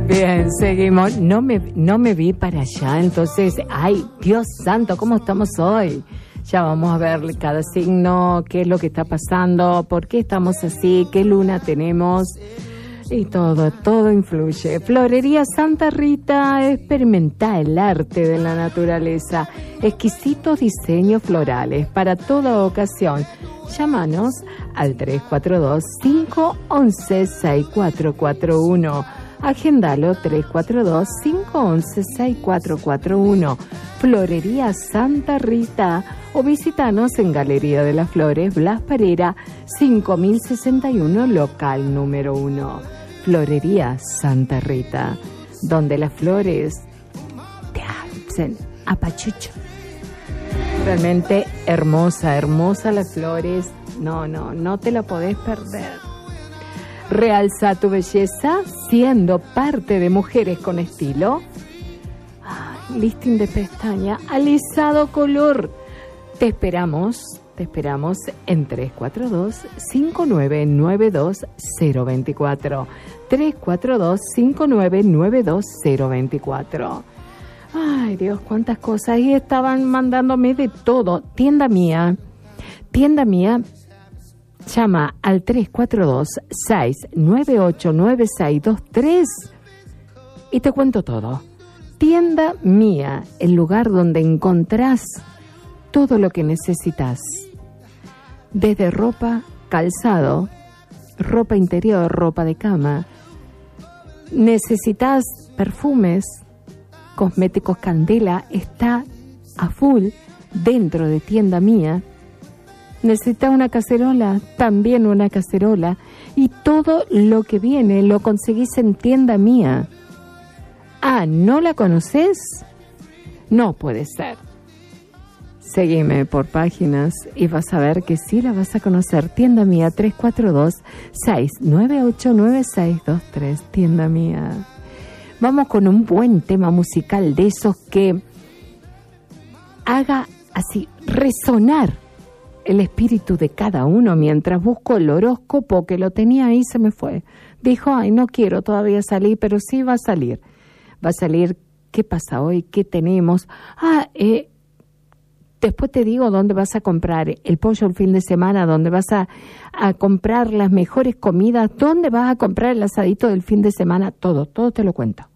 Bien, seguimos. No me vi para allá, entonces, ay, Dios santo, ¿cómo estamos hoy? Ya vamos a ver cada signo, qué es lo que está pasando, por qué estamos así, qué luna tenemos. Y todo influye. Florería Santa Rita experimenta el arte de la naturaleza. Exquisitos diseños florales para toda ocasión. Llámanos al 342-511-6441. Agéndalo 342-511-6441. Florería Santa Rita. O visítanos en Galería de las Flores, Blas Parera, 5061, local número 1. Florería Santa Rita, donde las flores te hacen apachucho. Realmente hermosa las flores. No te la podés perder. Realza tu belleza siendo parte de Mujeres con Estilo. Listing de pestaña, alisado color. Te esperamos en 342-5992-024. 342-5992-024. Ay, Dios, cuántas cosas. Y estaban mandándome de todo. Tienda mía. Llama al 342-698-9623 y te cuento todo. Tienda mía, el lugar donde encontrás todo lo que necesitas, desde ropa, calzado, ropa interior, ropa de cama. Necesitas perfumes, cosméticos Candela, está a full dentro de Tienda Mía. Necesitas una cacerola, también una cacerola. Y todo lo que viene lo conseguís en Tienda Mía. ¿No la conoces? No puede ser. Seguime por páginas y vas a ver que sí la vas a conocer. Tienda Mía, 342-698-9623. Tienda Mía. Vamos con un buen tema musical de esos que haga así resonar el espíritu de cada uno. Mientras busco el horóscopo, que lo tenía ahí, se me fue. Dijo, no quiero todavía salir, pero sí va a salir. Va a salir, ¿qué pasa hoy? ¿Qué tenemos? Después te digo dónde vas a comprar el pollo el fin de semana, dónde vas a comprar las mejores comidas, dónde vas a comprar el asadito del fin de semana, todo te lo cuento.